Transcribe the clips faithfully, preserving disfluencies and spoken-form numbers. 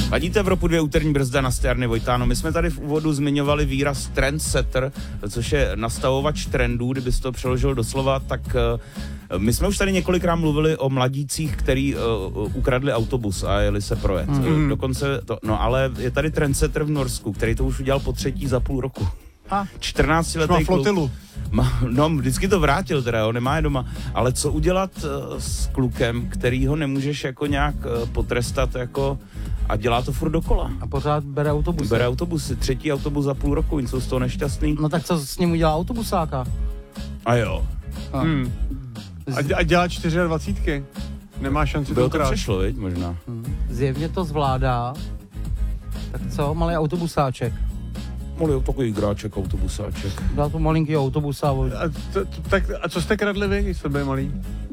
Ladíte Evropu dvě, úterní brzda na Jarny Vojtáno. My jsme tady v úvodu zmiňovali výraz trendsetter, což je nastavovač trendů, kdyby to přeložil doslova, tak uh, my jsme už tady několikrát mluvili o mladících, který uh, ukradli autobus a jeli se projet. Mm. Dokonce to, no ale je tady trendsetter v Norsku, který to už udělal po třetí za půl roku. čtrnáctiletý kluk. Má, no, vždycky to vrátil teda, jo, nemá je doma. Ale co udělat uh, s klukem, který ho nemůžeš jako nějak uh, potrestat jako a dělá to furt dokola. A pořád bere autobusy. Bere autobusy, třetí autobus za půl roku, oni jsou z toho nešťastný. No tak co s ním udělá autobusáka? A jo. A, hmm. a dělá dvacítky. Nemá šanci Bylo to to krát. přešlo, viď, možná. Hmm. Zjevně to zvládá. Tak co, malý autobusáček. Malý takový gráček, autobusáček. Dá to malinký autobusa. A, to, to, tak, a co jste kradli vy, když jste byli malý?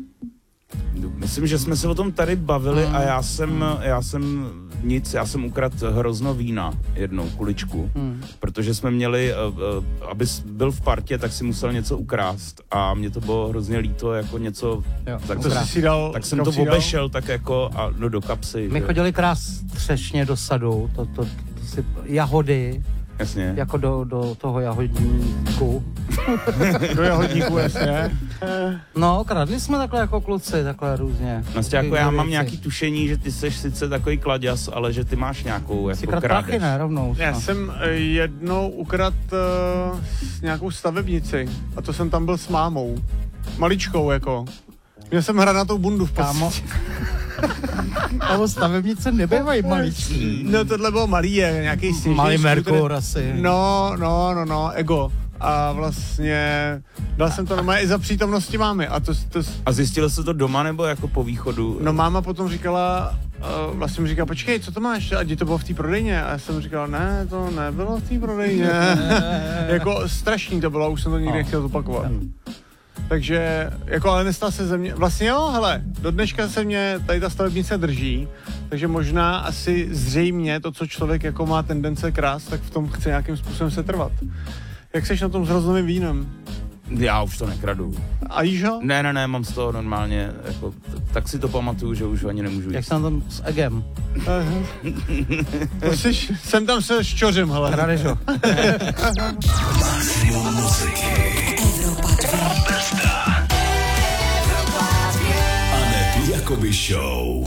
Myslím, že jsme se o tom tady bavili hmm. a já jsem, já jsem nic, já jsem ukradl hrozno vína jednou, kuličku, hmm. protože jsme měli, aby byl v partě, tak si musel něco ukrást a mě to bylo hrozně líto, jako něco, jo, tak, to si dal, tak jsem to obešel, tak jako a no, do kapsy. My že? chodili krás třešně do sadu, to, to, to, to si, jahody, jasně. Jako do, do toho jahodníku. Do jahodníku, jasně. No, kradli jsme takhle jako kluci, takhle různě. Vlastně jako já mám nějaký tušení, že ty seš sice takový kladěs, ale že ty máš nějakou jako krádež. Prachy, ne, rovnou. Já jsem jednou ukradl uh, nějakou stavebnici a to jsem tam byl s mámou. Maličkou jako. Měl jsem hranatou bundu v podstatě. Kámo, stavebnice nebývají maličký. No tohle bylo malý, je nějaký sněžný. Malý Merkur asi. No, no, no, no, ego. A vlastně dal jsem to normálně i za přítomnosti mámy. A, to, to, a zjistilo se to doma nebo jako po východu? No máma potom říkala, uh, vlastně mi říkala, počkej, co to máš? A to bylo v té prodejně? A já jsem říkal, ne, to nebylo v té prodejně. Jako strašný to bylo, už jsem to nikdy nechtěl zopakovat. Takže, jako ale nestal se ze mě, vlastně jo, hele, do dneška se mě tady ta stavebnice drží, takže možná asi zřejmě to, co člověk jako má tendence krást, tak v tom chce nějakým způsobem se trvat. Jak seš na tom s hroznovým vínem? Já už to nekradu. A jíš ho? Ne, ne, ne, mám z toho normálně, jako, t- tak si to pamatuju, že už ani nemůžu jíst. Jak jsem tam s egem? To jsi, jsem tam se šťořím, hele. Kradeš ho. Maximum muziky. Evropa dvě. Evropa dvě. Anety Jakoby Show.